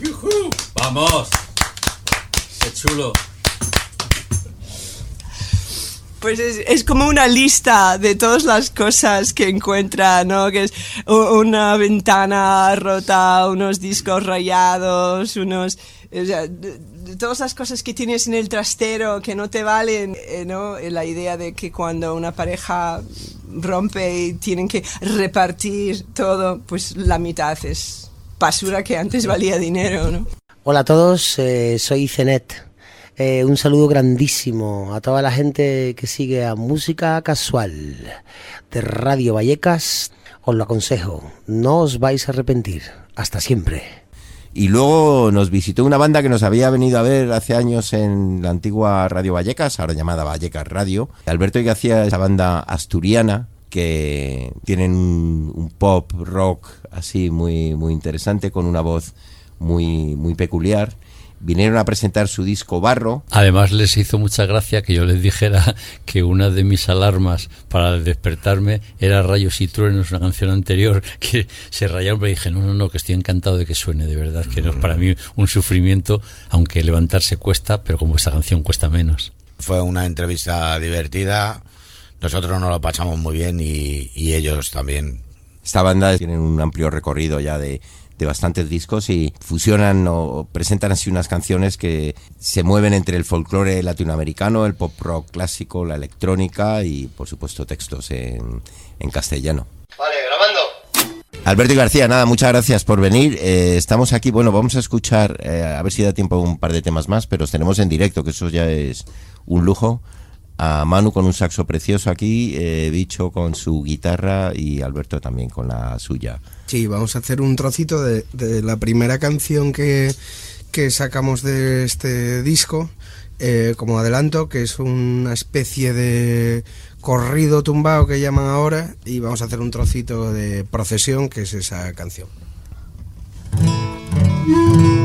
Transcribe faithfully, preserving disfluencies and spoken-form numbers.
¡Yujú! ¡Vamos! ¡Qué chulo! Pues es, es como una lista de todas las cosas que encuentra, ¿no? Que es una ventana rota, unos discos rayados, unos... O sea, de, de todas las cosas que tienes en el trastero que no te valen, eh, ¿no? La idea de que cuando una pareja rompe y tienen que repartir todo, pues la mitad es basura que antes valía dinero, ¿no? Hola a todos, eh, soy Cenet. Eh, un saludo grandísimo a toda la gente que sigue a Música Casual de Radio Vallecas. Os lo aconsejo, no os vais a arrepentir. Hasta siempre. Y luego nos visitó una banda que nos había venido a ver hace años en la antigua Radio Vallecas, ahora llamada Vallecas Radio. Alberto y García, esa banda asturiana que tienen un, un pop rock así muy, muy interesante, con una voz muy, muy peculiar. Vinieron a presentar su disco Barro. Además les hizo mucha gracia que yo les dijera que una de mis alarmas para despertarme era Rayos y Truenos, una canción anterior que se rayaron, pero dije, no, no, no, que estoy encantado de que suene, de verdad, que no es para mí un sufrimiento, aunque levantarse cuesta, pero como esta canción cuesta menos. Fue una entrevista divertida, nosotros nos lo pasamos muy bien y, y ellos también. Esta banda tiene un amplio recorrido ya de... de bastantes discos y fusionan o presentan así unas canciones que se mueven entre el folclore latinoamericano, el pop rock clásico, la electrónica y por supuesto textos en, en castellano. Vale, grabando. Alberto y García, nada, muchas gracias por venir. Eh, estamos aquí, bueno, vamos a escuchar, eh, a ver si da tiempo a un par de temas más, pero os tenemos en directo, que eso ya es un lujo. A Manu con un saxo precioso aquí, eh, Bicho con su guitarra y Alberto también con la suya. Sí, vamos a hacer un trocito de, de la primera canción que, que sacamos de este disco, eh, como adelanto, que es una especie de corrido tumbado que llaman ahora, y vamos a hacer un trocito de Procesión, que es esa canción.